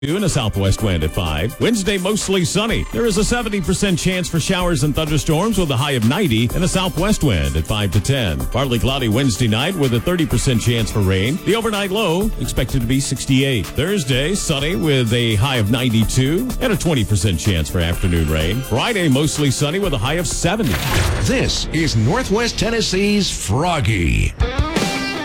And a southwest wind at 5. Wednesday, mostly sunny. There is a 70% chance for showers and thunderstorms with a high of 90 and a southwest wind at 5 to 10. Partly cloudy Wednesday night with a 30% chance for rain. The overnight low expected to be 68. Thursday, sunny with a high of 92 and a 20% chance for afternoon rain. Friday, mostly sunny with a high of 70. This is Northwest Tennessee's Froggy.